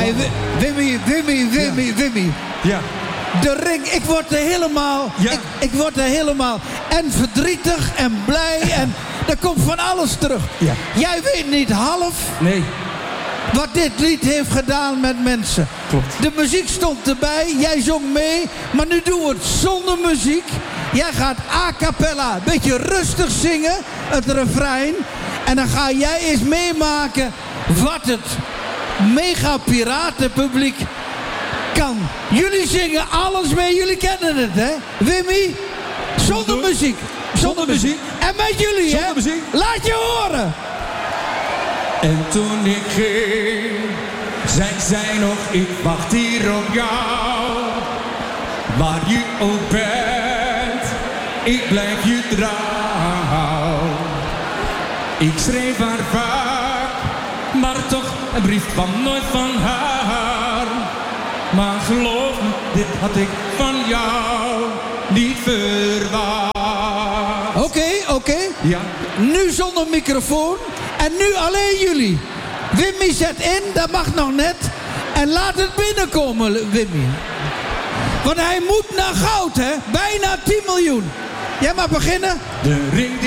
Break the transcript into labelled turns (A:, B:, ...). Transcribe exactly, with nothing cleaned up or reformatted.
A: Hey, Wimmy, Wimmy, Wimmy,
B: Ja.
A: Wimmy.
B: Ja.
A: De ring, ik word er helemaal...
B: Ja.
A: Ik, ik word er helemaal... En verdrietig en blij en... Er komt van alles terug.
B: Ja.
A: Jij weet niet half
B: Nee.
A: wat dit lied heeft gedaan met mensen.
B: Klopt.
A: De muziek stond erbij, jij zong mee. Maar nu doen we het zonder muziek. Jij gaat a cappella, een beetje rustig zingen. Het refrein. En dan ga jij eens meemaken wat het mega piratenpubliek kan. Jullie zingen alles mee, jullie kennen het, hè? Wimmy, zonder
B: Doen.
A: muziek.
B: Zonder muziek.
A: En met jullie,
B: Zonder
A: hè?
B: muziek.
A: Laat je horen.
B: En toen ik ging, zei zij nog, ik wacht hier op jou. Waar je ook bent, ik blijf je trouw. Ik schreef haar vaak, maar toch een brief kwam nooit van haar. Maar geloof me, dit had ik van jou niet verwacht.
A: Oké, okay, oké. Okay.
B: Ja.
A: Nu zonder microfoon. En nu alleen jullie. Wimmy zet in, dat mag nog net. En laat het binnenkomen, Wimmy. Want hij moet naar goud, hè? Bijna tien miljoen. Jij mag beginnen.
B: De ring